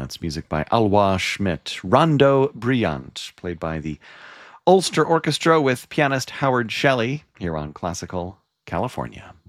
That's music by Alois Schmidt. Rondo Brillant, played by the Ulster Orchestra with pianist Howard Shelley here on Classical California.